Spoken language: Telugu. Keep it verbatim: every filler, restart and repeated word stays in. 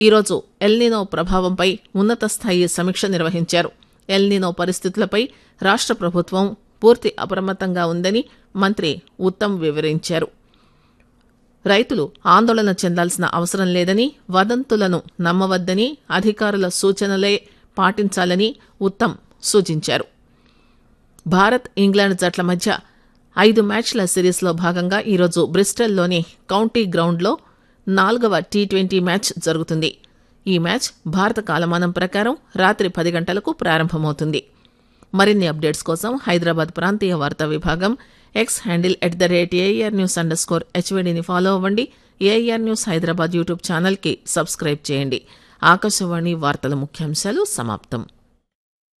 ఈరోజు ఎల్నినో ప్రభావంపై ఉన్నత స్థాయి సమీక్ష నిర్వహించారు. ఎల్నినో పరిస్థితులపై రాష్ట్ర ప్రభుత్వం పూర్తి అప్రమత్తంగా ఉందని మంత్రి ఉత్తమ్ వివరించారు. రైతులు ఆందోళన చెందాల్సిన అవసరం లేదని, వదంతులను నమ్మవద్దని, అధికారుల సూచనలే పాటించాలని ఉత్తమ్ సూచించారు. భారత్ ఇంగ్లాండ్ జట్ల మధ్య ఐదు మ్యాచ్ల సిరీస్లో భాగంగా ఈరోజు బ్రిస్టల్లోని కౌంటీ గ్రౌండ్లో నాలుగవ టీ ట్వంటీ మ్యాచ్ జరుగుతుంది. ఈ మ్యాచ్ భారత కాలమానం ప్రకారం రాత్రి పది గంటలకు ప్రారంభమవుతుంది. మరిన్ని అప్డేట్స్ కోసం హైదరాబాద్ ప్రాంతీయ వార్తా విభాగం X handle at the rate AR news under score హెచ్వీడీని follow అవ్వండి. ఏఆర్ న్యూస్ హైదరాబాద్ యూట్యూబ్ ఛానల్కి సబ్స్క్రైబ్ చేయండి. ఆకాశవాణి వార్తల ముఖ్యాంశాలు సమాప్తం.